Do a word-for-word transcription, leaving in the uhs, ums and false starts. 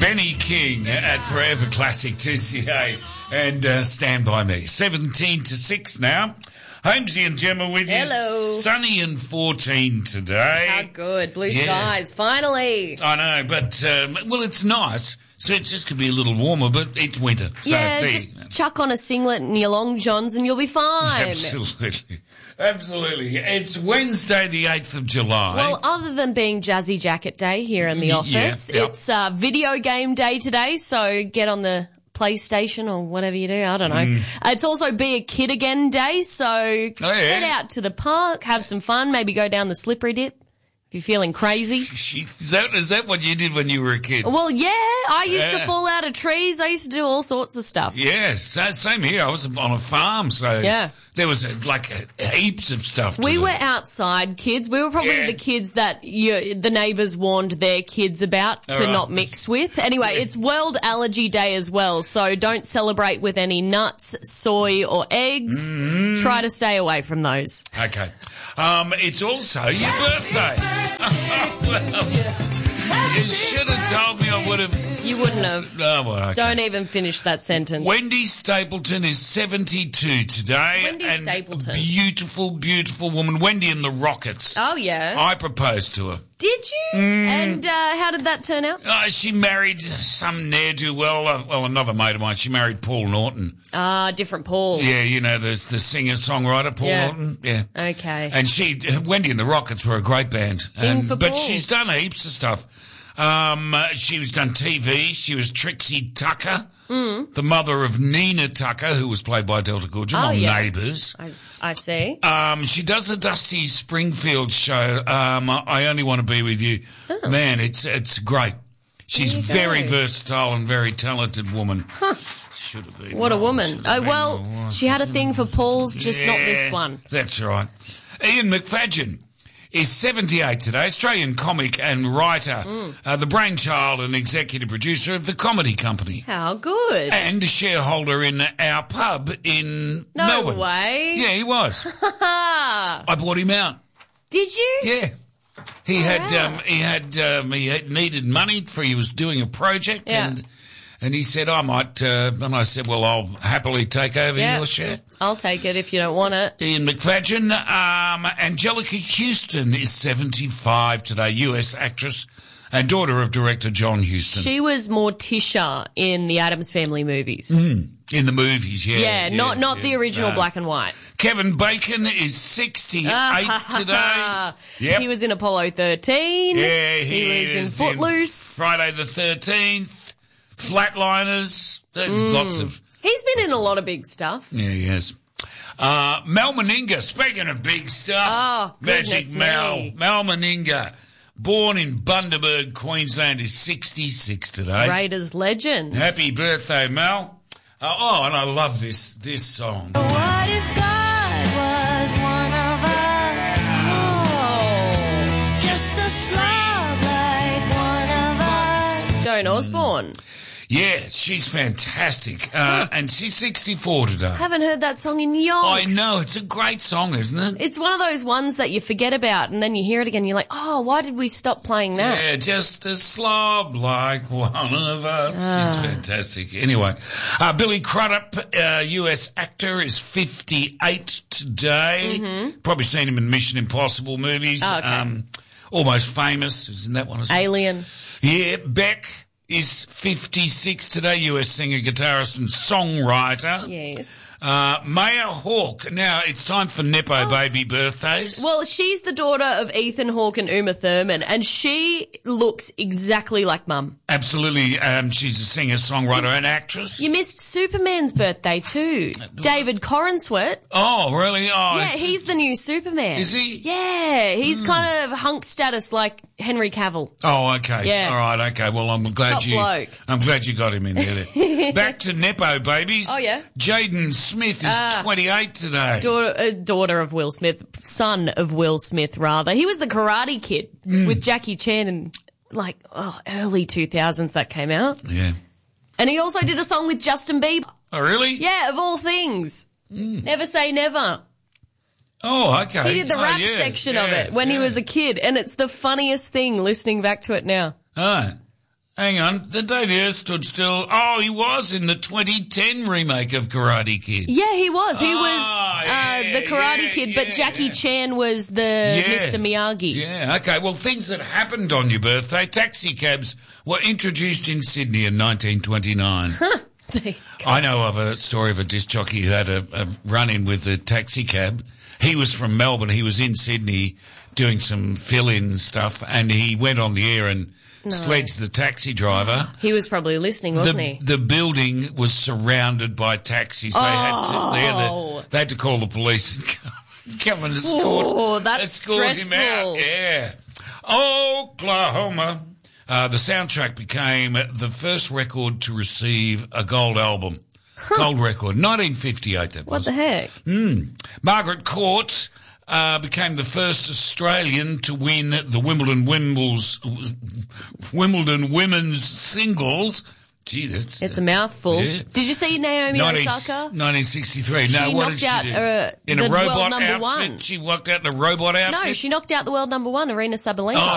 Benny King at Forever Classic two C A and uh, Stand By Me. seventeen to six now. Holmesy and Gemma with you. Hello. Sunny and fourteen today. How good. Blue Yeah. skies, finally. I know, but, um, well, it's nice. So it just could be a little warmer, but it's winter. So yeah, there just you go. chuck on a singlet and your long johns and you'll be fine. Absolutely. Absolutely. It's Wednesday, the eighth of July. Well, other than being Jazzy Jacket Day here in the Yeah, office, yeah. it's uh, video game day today, so get on the PlayStation or whatever you do, I don't know. Mm. Uh, it's also Be a Kid Again Day, so Oh, yeah. head out to the park, have some fun, maybe go down the slippery dip if you're feeling crazy. She, is, that, is that what you did when you were a kid? Well, yeah, I used to Yeah. fall out of trees. I used to do all sorts of stuff. Yes, so- same here. I was on a farm, so Yeah. there was a, like a, heaps of stuff. To We do. were outside kids. We were probably Yeah. the kids that you, the neighbours warned their kids about to right. not mix with. Anyway, it's World Allergy Day as well, so don't celebrate with any nuts, soy or eggs. Mm-hmm. Try to stay away from those. Okay. Um, it's also your birthday. Well, you should have told me I would have. You wouldn't have. Oh, well, okay. Don't even finish that sentence. Wendy Stapleton is seventy-two today. Wendy and Stapleton. A beautiful, beautiful woman. Wendy and the Rockets. Oh, yeah. I proposed to her. Did you? Mm. And uh, how did that turn out? Uh, she married some ne'er-do-well, uh, well, another mate of mine. She married Paul Norton. Ah, different Paul. Yeah, you know, there's the singer-songwriter, Paul Yeah. Norton. Yeah. Okay. And she, Wendy and the Rockets were a great band. In Um, for but balls. she's done heaps of stuff. Um, uh, she was done T V. She was Trixie Tucker, mm. the mother of Nina Tucker, who was played by Delta Goodrem Oh, on yeah. Neighbours. I, I see. Um, she does the Dusty Springfield show, um, I Only Want to Be With You. Oh. Man, it's it's great. She's There you very go. versatile and very talented woman. Huh. Should have been. What a mine, woman. should have Oh, been well, mine. she had a thing for Pauls, just not this Yeah, one. That's right. Ian McFadgen is seventy-eight today, Australian comic and writer, Mm. uh, the brainchild and executive producer of The Comedy Company, How good. and a shareholder in our pub in No Melbourne. way. Yeah, he was. I bought him out. Did you? Yeah. He had wow. um, he had um, he had needed money for he was doing a project Yeah. and and he said I might uh, and I said well I'll happily take over Yeah. your share. I'll take it if you don't want it. Ian McFadgen, um, Angelica Houston is seventy-five today, U S actress and daughter of director John Houston. She was Morticia in the Addams Family movies. Mm, in the movies, yeah. yeah, not not yeah, the original no. black and white. Kevin Bacon is sixty-eight today. Yep. He was in Apollo thirteen. Yeah, he, he was is in Footloose. Friday the thirteenth, Flatliners. There's lots of. He's been in a lot of big stuff. Yeah, yes. Uh, Mel Meninga, speaking of big stuff. Oh, Magic goodness Mel. me. Mel Meninga, born in Bundaberg, Queensland, is sixty-six today. Raiders legend. Happy birthday, Mel. Uh, oh, and I love this, this song. What if God was one of us? Oh, Just a slob like one of us. Joan Osborne. Yeah, she's fantastic. Uh, and she's sixty-four today. Haven't heard that song in yonks. I know, it's a great song, isn't it? It's one of those ones that you forget about and then you hear it again and you're like, oh, why did we stop playing that? Yeah, just a slob like one of us. She's fantastic. Anyway, uh, Billy Crudup, uh, U S actor, is fifty-eight today. Probably seen him in Mission Impossible movies. Oh, okay. Um, Almost Famous. Isn't that one as well? Alien. Yeah, Beck is fifty-six today. U S singer, guitarist and songwriter. Yes. Uh, Maya Hawke. Now, it's time for Nepo Baby birthdays. Well, she's the daughter of Ethan Hawke and Uma Thurman, and she looks exactly like Mum. Absolutely. Um, she's a singer, songwriter and actress. You missed Superman's birthday too. David Corenswet. Oh, really? Oh, Yeah, is- he's the new Superman. Is he? Yeah, he's kind of hunk status like Henry Cavill. Oh, okay. Yeah. All right. Okay. Well, I'm glad Top you. bloke. I'm glad you got him in there. Back to Nepo babies. Oh, yeah? Jaden Smith is twenty-eight today. Daughter, uh, daughter of Will Smith, son of Will Smith, rather. He was the Karate Kid with Jackie Chan in, like, oh, early two thousands that came out. Yeah. And he also did a song with Justin Bieber. Oh, really? Yeah, of all things. Never Say Never. Oh, okay. He did the Oh, rap yeah, section yeah, of it when he yeah. was a kid, and it's the funniest thing listening back to it now. Oh. Hang on. The Day the Earth Stood Still. Oh, he was in the twenty ten remake of Karate Kid. Yeah, he was. He Oh, was uh, yeah, the Karate yeah, Kid, but yeah, Jackie yeah. Chan was the Yeah. Mister Miyagi. Yeah, okay. Well, things that happened on your birthday. Taxi cabs were introduced in Sydney in nineteen twenty-nine. I know of a story of a disc jockey who had a, a run-in with the taxi cab. He was from Melbourne. He was in Sydney doing some fill-in stuff, and he went on the air and sledged the taxi driver. He was probably listening, wasn't the, he? the building was surrounded by taxis. They had to they had, Oh. to, they had to call the police and come, come and escort, Oh, that's escort him stressful. out. Yeah. Oklahoma. Uh, the soundtrack became the first record to receive a gold album. Gold record. nineteen fifty-eight, that What was. the heck? Margaret Court uh, became the first Australian to win the Wimbledon Wimbles, Wimbledon women's singles. Gee, that's It's a mouthful. Yeah. Did you see Naomi nineteen Osaka? nineteen sixty-three. She No, what knocked did she out, do? uh, in the a world robot number outfit? one. She walked out in a robot outfit? No, she knocked out the world number one, Arena Sabalenka. Oh,